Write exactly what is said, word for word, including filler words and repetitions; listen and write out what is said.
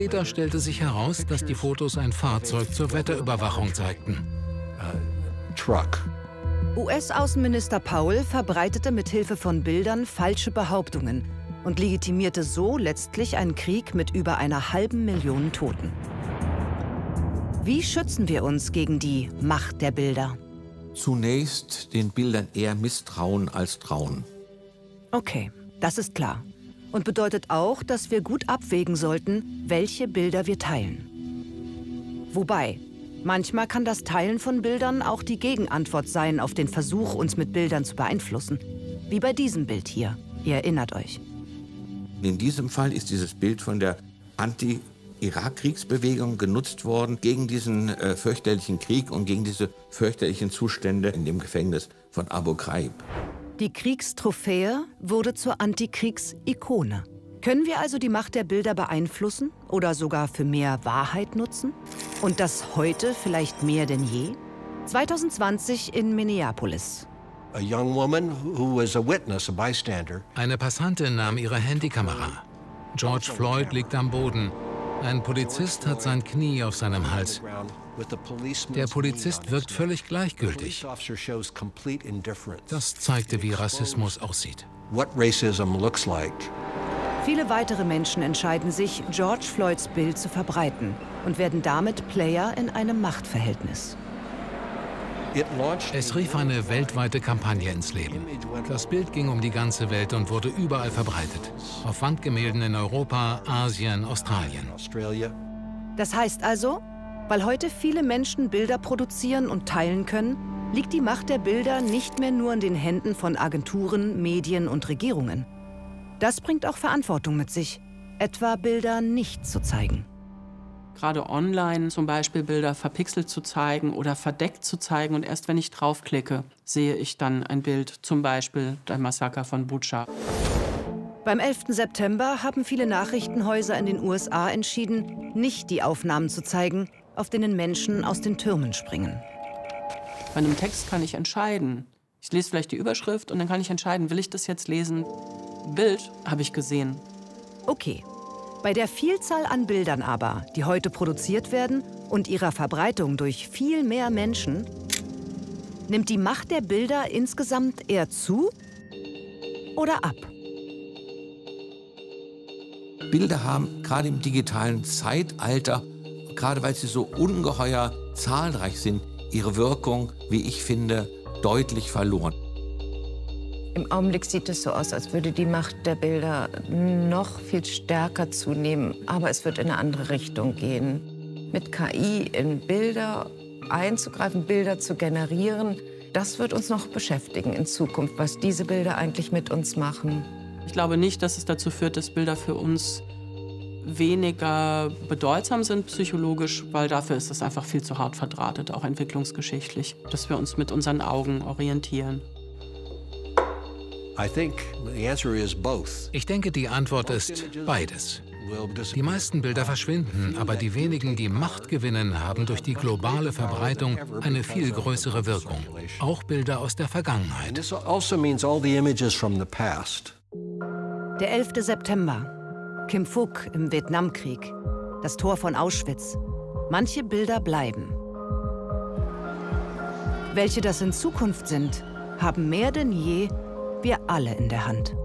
Später stellte sich heraus, dass die Fotos ein Fahrzeug zur Wetterüberwachung zeigten. U S-Außenminister Powell verbreitete mit Hilfe von Bildern falsche Behauptungen und legitimierte so letztlich einen Krieg mit über einer halben Million Toten. Wie schützen wir uns gegen die Macht der Bilder? Zunächst den Bildern eher misstrauen als trauen. Okay, das ist klar. Und bedeutet auch, dass wir gut abwägen sollten, welche Bilder wir teilen. Wobei, manchmal kann das Teilen von Bildern auch die Gegenantwort sein auf den Versuch, uns mit Bildern zu beeinflussen. Wie bei diesem Bild hier. Ihr erinnert euch. In diesem Fall ist dieses Bild von der Anti-Irak-Kriegsbewegung genutzt worden gegen diesen äh, fürchterlichen Krieg und gegen diese fürchterlichen Zustände in dem Gefängnis von Abu Ghraib. Die Kriegstrophäe wurde zur Antikriegsikone. Können wir also die Macht der Bilder beeinflussen oder sogar für mehr Wahrheit nutzen? Und das heute vielleicht mehr denn je? zwanzig zwanzig in Minneapolis. Eine Passantin nahm ihre Handykamera. George Floyd liegt am Boden. Ein Polizist hat sein Knie auf seinem Hals. Der Polizist wirkt völlig gleichgültig. Das zeigte, wie Rassismus aussieht. Viele weitere Menschen entscheiden sich, George Floyds Bild zu verbreiten und werden damit Player in einem Machtverhältnis. Es rief eine weltweite Kampagne ins Leben. Das Bild ging um die ganze Welt und wurde überall verbreitet. Auf Wandgemälden in Europa, Asien, Australien. Das heißt also, weil heute viele Menschen Bilder produzieren und teilen können, liegt die Macht der Bilder nicht mehr nur in den Händen von Agenturen, Medien und Regierungen. Das bringt auch Verantwortung mit sich, etwa Bilder nicht zu zeigen. Gerade online zum Beispiel Bilder verpixelt zu zeigen oder verdeckt zu zeigen. Und erst wenn ich draufklicke, sehe ich dann ein Bild, zum Beispiel der Massaker von Butscha. Beim elften September haben viele Nachrichtenhäuser in den U S A entschieden, nicht die Aufnahmen zu zeigen, auf denen Menschen aus den Türmen springen. Bei einem Text kann ich entscheiden. Ich lese vielleicht die Überschrift und dann kann ich entscheiden, will ich das jetzt lesen? Bild habe ich gesehen. Okay. Bei der Vielzahl an Bildern aber, die heute produziert werden und ihrer Verbreitung durch viel mehr Menschen, nimmt die Macht der Bilder insgesamt eher zu oder ab? Bilder haben gerade im digitalen Zeitalter, gerade weil sie so ungeheuer zahlreich sind, ihre Wirkung, wie ich finde, deutlich verloren. Im Augenblick sieht es so aus, als würde die Macht der Bilder noch viel stärker zunehmen. Aber es wird in eine andere Richtung gehen. Mit K I in Bilder einzugreifen, Bilder zu generieren, das wird uns noch beschäftigen in Zukunft, was diese Bilder eigentlich mit uns machen. Ich glaube nicht, dass es dazu führt, dass Bilder für uns weniger bedeutsam sind psychologisch, weil dafür ist es einfach viel zu hart verdrahtet, auch entwicklungsgeschichtlich, dass wir uns mit unseren Augen orientieren. Ich denke, die Antwort ist beides. Die meisten Bilder verschwinden, aber die wenigen, die Macht gewinnen, haben durch die globale Verbreitung eine viel größere Wirkung. Auch Bilder aus der Vergangenheit. Der elfte September. Kim Phuc im Vietnamkrieg. Das Tor von Auschwitz. Manche Bilder bleiben. Welche das in Zukunft sind, haben mehr denn je wir alle in der Hand.